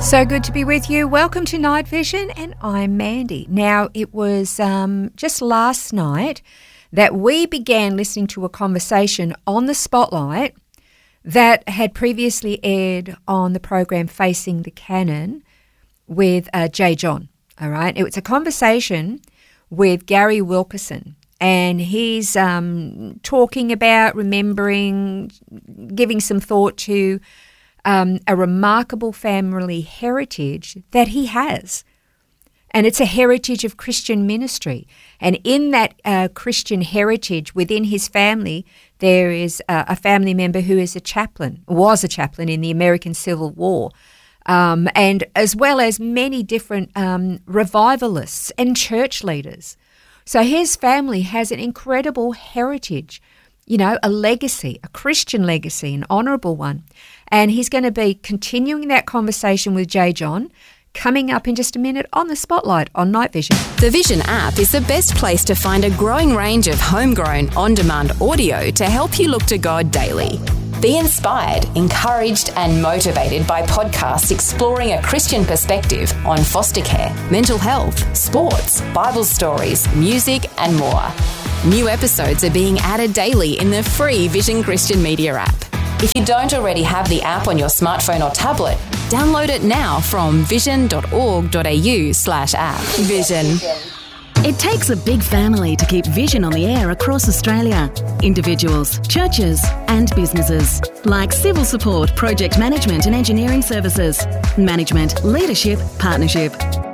So good to be with you. Welcome to Night Vision, and I'm Mandy. Now, it was just last night that we began listening to a conversation on the Spotlight that had previously aired on the program Facing the Canon with J. John, all right? It was a conversation with Gary Wilkerson, and he's talking about remembering, giving some thought to a remarkable family heritage that he has. And it's a heritage of Christian ministry. And in that Christian heritage within his family, there is a family member who is was a chaplain in the American Civil War, and as well as many different revivalists and church leaders. So his family has an incredible heritage, you know, a legacy, a Christian legacy, an honourable one. And he's going to be continuing that conversation with J. John coming up in just a minute on the Spotlight on Night Vision. The Vision app is the best place to find a growing range of homegrown, on-demand audio to help you look to God daily. Be inspired, encouraged and motivated by podcasts exploring a Christian perspective on foster care, mental health, sports, Bible stories, music and more. New episodes are being added daily in the free Vision Christian Media app. If you don't already have the app on your smartphone or tablet, download it now from vision.org.au/app. Vision. It takes a big family to keep Vision on the air across Australia. Individuals, churches and businesses. Like civil support, project management and engineering services. Management, leadership, partnership.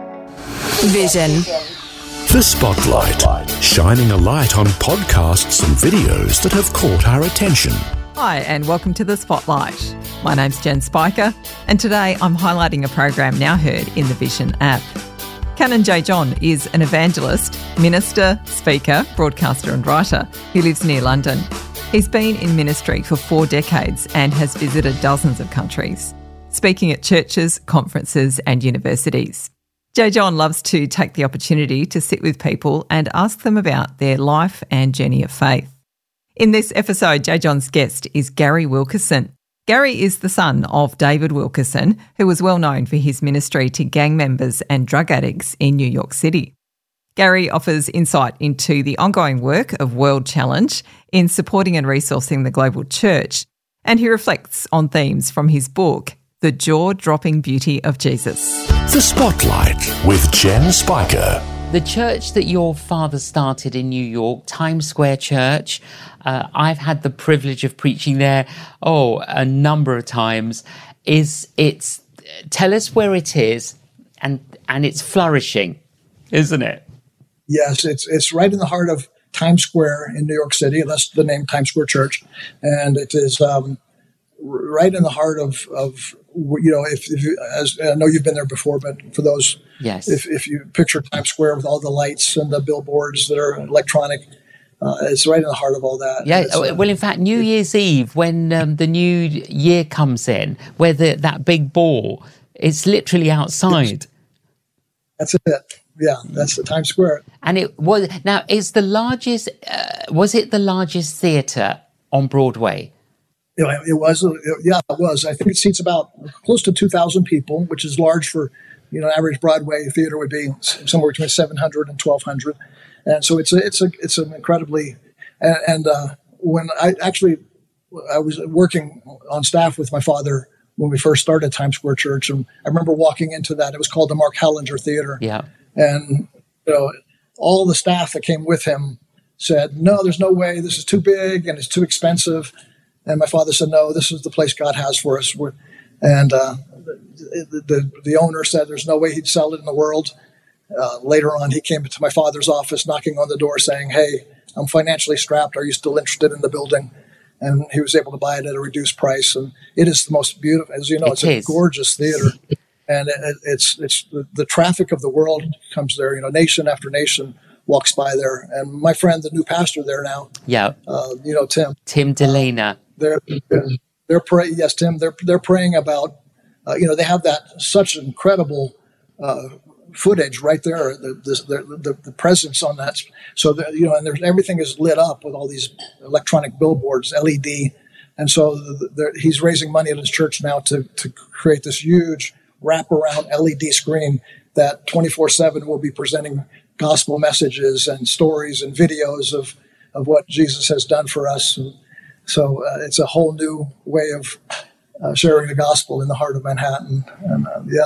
Vision. The Spotlight, shining a light on podcasts and videos that have caught our attention. Hi and welcome to The Spotlight. My name's Jen Spiker and today I'm highlighting a program now heard in the Vision app. Canon J. John is an evangelist, minister, speaker, broadcaster and writer who lives near London. He's been in ministry for 4 decades and has visited dozens of countries, speaking at churches, conferences and universities. J. John loves to take the opportunity to sit with people and ask them about their life and journey of faith. In this episode, J. John's guest is Gary Wilkerson. Gary is the son of David Wilkerson, who was well known for his ministry to gang members and drug addicts in New York City. Gary offers insight into the ongoing work of World Challenge in supporting and resourcing the global church, and he reflects on themes from his book, The Jaw-Dropping Beauty of Jesus. The Spotlight with Jen Spiker. The church that your father started in New York, Times Square Church, I've had the privilege of preaching there, a number of times. Tell us where it is, and it's flourishing, isn't it? Yes, it's right in the heart of Times Square in New York City. That's the name, Times Square Church, and it is right in the heart of if you, as I know you've been there before, but for those, yes, if you picture Times Square with all the lights and the billboards that are electronic, it's right in the heart of all that. Yeah, well, in fact, New Year's Eve, when the new year comes in, where that big ball, it's literally outside. That's it. Yeah, that's the Times Square. And it was, now, it's the largest, was it the largest theatre on Broadway? It was. I think it seats about close to 2,000 people, which is large for, average Broadway theater would be somewhere between 700 and 1,200. And so it's an incredibly, when I was working on staff with my father when we first started Times Square Church, and I remember walking into that. It was called the Mark Hellinger Theater. Yeah. And, all the staff that came with him said, no, there's no way, this is too big and it's too expensive. And my father said, no, this is the place God has for us. And the owner said there's no way he'd sell it in the world. Later on, he came to my father's office knocking on the door saying, hey, I'm financially strapped. Are you still interested in the building? And he was able to buy it at a reduced price. And it is the most beautiful, as you know, it's a gorgeous theater. And it's the traffic of the world comes there. Nation after nation walks by there. And my friend, the new pastor there now, Tim Delena. They're praying. Yes, Tim. They're praying about. They have that such incredible footage right there. The presence on that. So and there's everything is lit up with all these electronic billboards, LED, and so he's raising money at his church now to create this huge wraparound LED screen that 24/7 will be presenting gospel messages and stories and videos of what Jesus has done for us. And so it's a whole new way of sharing the gospel in the heart of Manhattan. And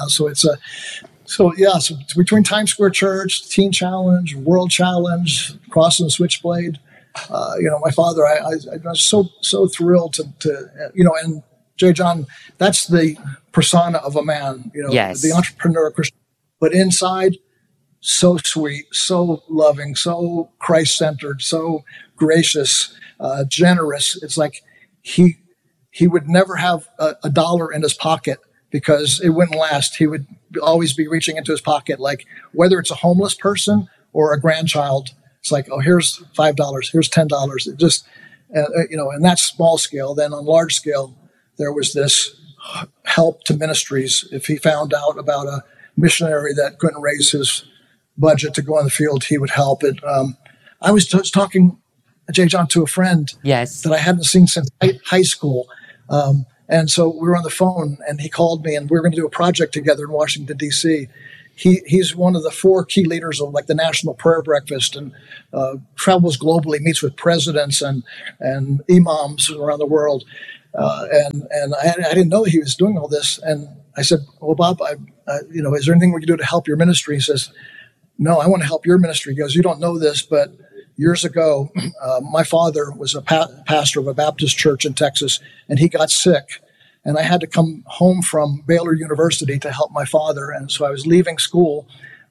so between Times Square Church, Teen Challenge, World Challenge, Crossing the Switchblade, my father, I was so thrilled to and J. John, that's the persona of a man, yes. The entrepreneur Christian, but inside, so sweet, so loving, so Christ-centered, so gracious, generous. It's like he would never have a dollar in his pocket because it wouldn't last. He would always be reaching into his pocket, like whether it's a homeless person or a grandchild. It's like, oh, here's $5, here's $10. It just, and that's small scale. Then on large scale, there was this help to ministries. If he found out about a missionary that couldn't raise his budget to go on the field, he would help it. I was just talking, J. John, to a friend yes. that I hadn't seen since high school. And so we were on the phone and he called me and we were going to do a project together in Washington, D.C. He's one of the 4 key leaders of like the National Prayer Breakfast and travels globally, meets with presidents and imams around the world. And I didn't know he was doing all this. And I said, well, Bob, is there anything we can do to help your ministry? He says, no, I want to help your ministry. He goes, you don't know this, but years ago, my father was a pastor of a Baptist church in Texas, and he got sick. And I had to come home from Baylor University to help my father. And so I was leaving school,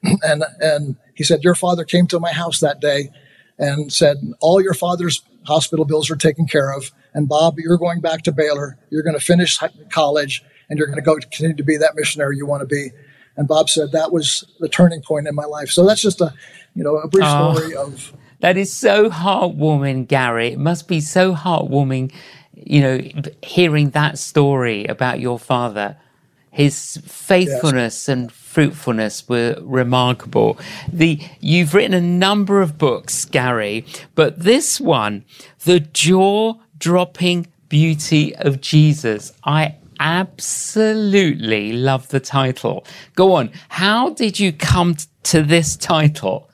and he said, your father came to my house that day and said, all your father's hospital bills are taken care of. And Bob, you're going back to Baylor. You're going to finish college, and you're going to go continue to be that missionary you want to be. And Bob said that was the turning point in my life. So that's just a brief story of. That is so heartwarming, Gary. It must be so heartwarming, hearing that story about your father. His faithfulness and fruitfulness were remarkable. You've written a number of books, Gary, but this one, The Jaw-Dropping Beauty of Jesus, I absolutely love the title. Go on. How did you come to this title?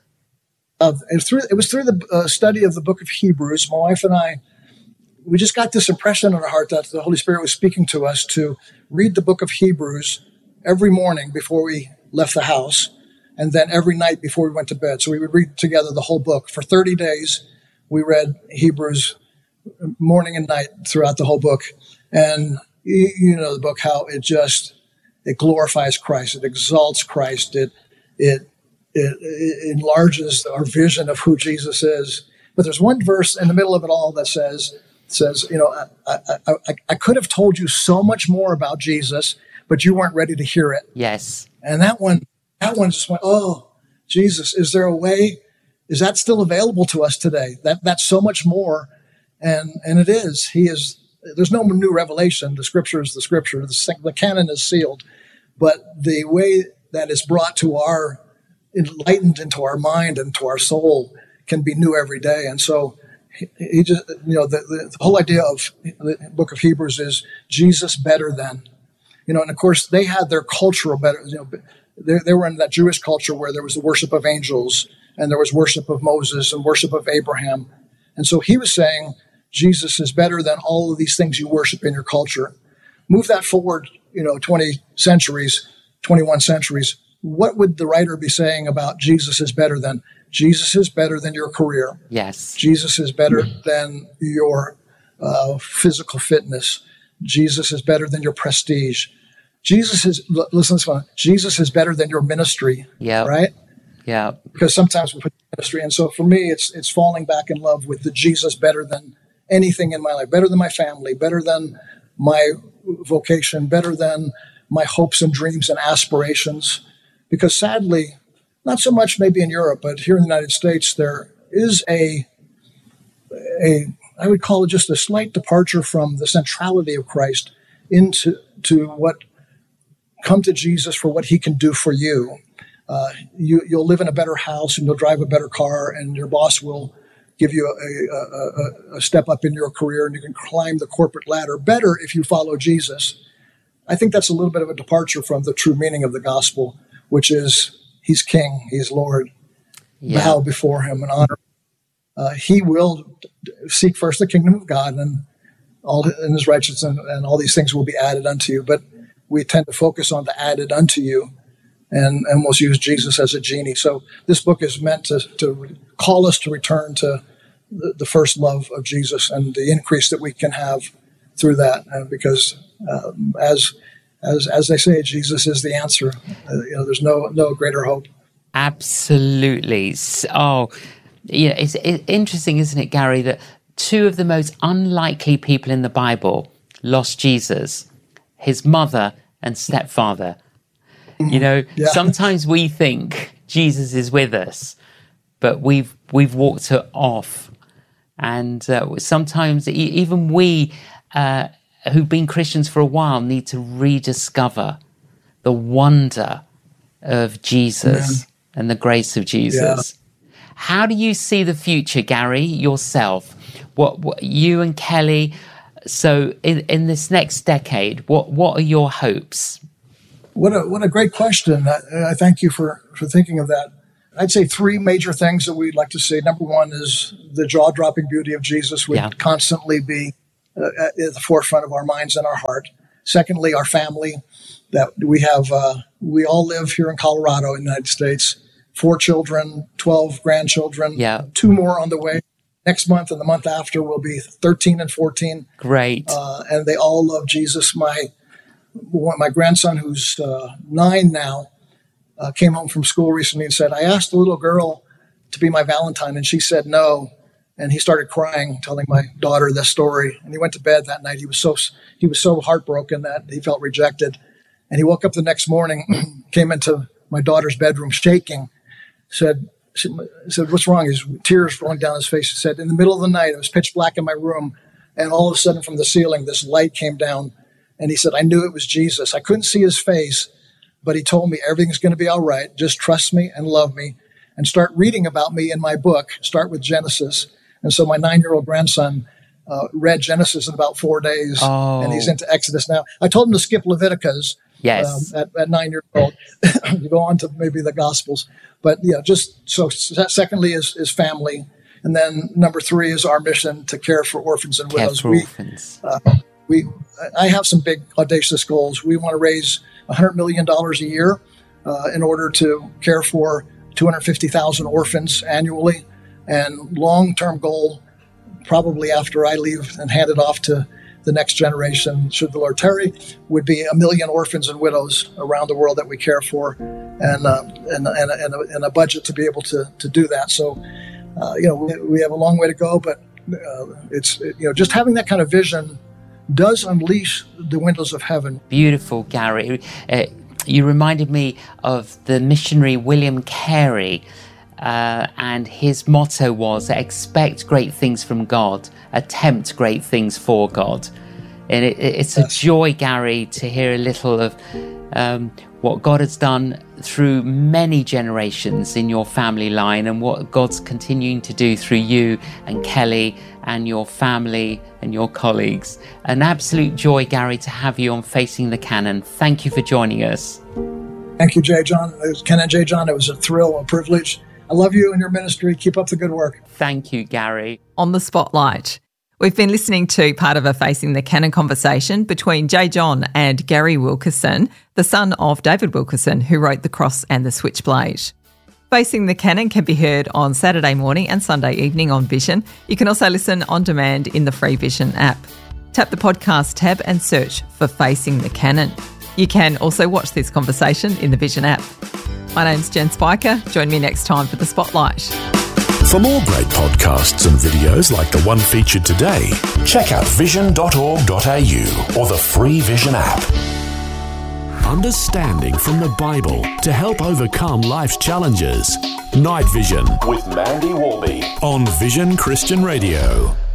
It was through the study of the book of Hebrews. My wife and I, we just got this impression in our heart that the Holy Spirit was speaking to us to read the book of Hebrews every morning before we left the house, and then every night before we went to bed. So we would read together the whole book. For 30 days, we read Hebrews morning and night throughout the whole book. And you know the book, how it glorifies Christ. It exalts Christ. It enlarges our vision of who Jesus is. But there's one verse in the middle of it all that says, I could have told you so much more about Jesus, but you weren't ready to hear it. Yes. And that one just went, oh, Jesus, is there a way? Is that still available to us today? That's so much more. And it is. There's no new revelation. The scripture is the scripture. The canon is sealed. But the way that is brought to enlightened into our mind and to our soul can be new every day. And so he just, the whole idea of the book of Hebrews is Jesus better than, and of course they had their cultural better, they were in that Jewish culture where there was the worship of angels and there was worship of Moses and worship of Abraham. And so he was saying Jesus is better than all of these things you worship in your culture. Move that forward, 21 centuries. What would the writer be saying about Jesus is better than? Jesus is better than your career. Yes. Jesus is better than your physical fitness. Jesus is better than your prestige. Jesus is better than your ministry. Yeah. Right? Yeah. Because sometimes we put ministry. And so for me, it's falling back in love with the Jesus better than anything in my life, better than my family, better than my vocation, better than my hopes and dreams and aspirations. Because sadly, not so much maybe in Europe, but here in the United States, there is I would call it just a slight departure from the centrality of Christ into what come to Jesus for what he can do for you. You'll live in a better house and you'll drive a better car and your boss will give you a step up in your career and you can climb the corporate ladder better if you follow Jesus. I think that's a little bit of a departure from the true meaning of the gospel, which is he's king, he's Lord. Yeah. Bow before him and honor. He will seek first the kingdom of God and all in his righteousness, and all these things will be added unto you. But we tend to focus on the added unto you and almost use Jesus as a genie. So this book is meant to call us to return to the first love of Jesus and the increase that we can have through that. Because as they say, Jesus is the answer. There's no greater hope. Absolutely. Oh, yeah, it's interesting, isn't it, Gary, that two of the most unlikely people in the Bible lost Jesus, his mother and stepfather. Sometimes we think Jesus is with us, but we've walked it off. And sometimes even we who've been Christians for a while need to rediscover the wonder of Jesus and the grace of Jesus. Yeah. How do you see the future, Gary, yourself? What you and Kelly, so in this next decade, what are your hopes? What a great question. I thank you for thinking of that. I'd say three major things that we'd like to see. Number one is the jaw-dropping beauty of Jesus would constantly be at the forefront of our minds and our heart. Secondly, our family, that we have, we all live here in Colorado in the United States. 4 children, 12 grandchildren, 2 more on the way. Next month and the month after will be 13 and 14. Great. And they all love Jesus. My grandson, who's 9 now, came home from school recently and said, I asked the little girl to be my Valentine, and she said no. And he started crying, telling my daughter this story. And he went to bed that night. He was so heartbroken that he felt rejected. And he woke up the next morning, came into my daughter's bedroom shaking, said, what's wrong? His tears rolling down his face. He said, in the middle of the night, it was pitch black in my room. And all of a sudden from the ceiling, this light came down. And he said, I knew it was Jesus. I couldn't see his face, but he told me everything's going to be all right. Just trust me and love me and start reading about me in my book. Start with Genesis. And so my 9-year-old grandson read Genesis in about 4 days, and he's into Exodus now. I told him to skip Leviticus at 9 years old. You go on to maybe the Gospels. But just so secondly is family. And then number 3 is our mission to care for orphans and widows. I have some big audacious goals. We want to raise $100 million a year in order to care for 250,000 orphans annually. And long-term goal, probably after I leave and hand it off to the next generation, should the Lord tarry, would be 1 million orphans and widows around the world that we care for, and a budget to be able to do that. So, we have a long way to go, but just having that kind of vision does unleash the windows of heaven. Beautiful, Gary. You reminded me of the missionary William Carey. And his motto was, expect great things from God, attempt great things for God. And it's a joy, Gary, to hear a little of what God has done through many generations in your family line and what God's continuing to do through you and Kelly and your family and your colleagues. An absolute joy, Gary, to have you on Facing the Canon. Thank you for joining us. Thank you, J. John. It was Ken and J. John. It was a thrill, a privilege. I love you and your ministry. Keep up the good work. Thank you, Gary. On the Spotlight, we've been listening to part of a Facing the Canon conversation between J. John and Gary Wilkerson, the son of David Wilkerson, who wrote The Cross and the Switchblade. Facing the Canon can be heard on Saturday morning and Sunday evening on Vision. You can also listen on demand in the free Vision app. Tap the podcast tab and search for Facing the Canon. You can also watch this conversation in the Vision app. My name's Jen Spiker. Join me next time for The Spotlight. For more great podcasts and videos like the one featured today, check out vision.org.au or the free Vision app. Understanding from the Bible to help overcome life's challenges. Night Vision with Mandy Warby on Vision Christian Radio.